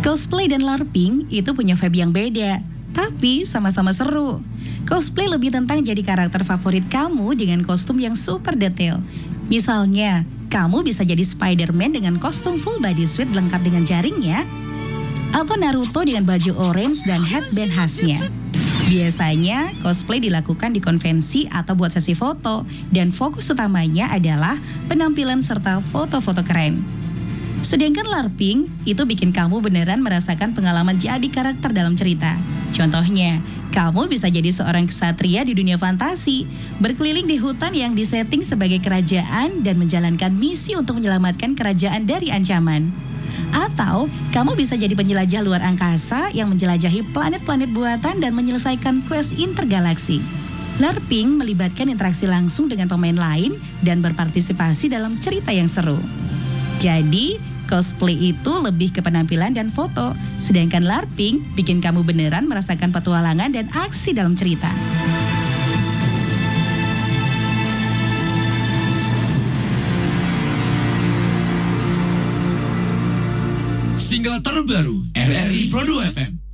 Cosplay dan LARPing itu punya vibe yang beda, tapi sama-sama seru. Cosplay lebih tentang jadi karakter favorit kamu dengan kostum yang super detail. Misalnya, kamu bisa jadi Spider-Man dengan kostum full bodysuit lengkap dengan jaringnya, atau Naruto dengan baju orange dan headband khasnya. Biasanya, cosplay dilakukan di konvensi atau buat sesi foto, dan fokus utamanya adalah penampilan serta foto-foto keren. Sedangkan LARPing itu bikin kamu beneran merasakan pengalaman jadi karakter dalam cerita. Contohnya, kamu bisa jadi seorang ksatria di dunia fantasi, berkeliling di hutan yang disetting sebagai kerajaan dan menjalankan misi untuk menyelamatkan kerajaan dari ancaman. Atau, kamu bisa jadi penjelajah luar angkasa yang menjelajahi planet-planet buatan dan menyelesaikan quest intergalaksi. LARPing melibatkan interaksi langsung dengan pemain lain dan berpartisipasi dalam cerita yang seru. Jadi, cosplay itu lebih ke penampilan dan foto, sedangkan LARPing bikin kamu beneran merasakan petualangan dan aksi dalam cerita. Single terbaru RRI Pro 2 FM